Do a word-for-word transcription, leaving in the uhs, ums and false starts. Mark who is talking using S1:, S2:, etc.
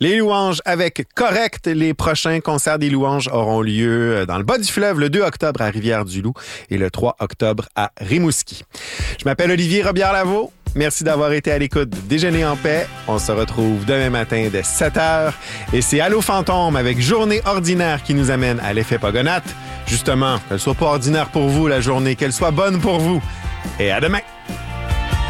S1: Les louanges avec Correct. Les prochains concerts des louanges auront lieu dans le bas du fleuve le deux octobre à Rivière-du-Loup et le trois octobre à Rimouski. Je m'appelle Olivier Robillard-Lavaux. Merci d'avoir été à l'écoute de Déjeuner en paix. On se retrouve demain matin dès sept heures. Et c'est Allô Fantôme avec Journée ordinaire qui nous amène à l'effet Pogonate. Justement, qu'elle soit pas ordinaire pour vous la journée, qu'elle soit bonne pour vous. Et à demain!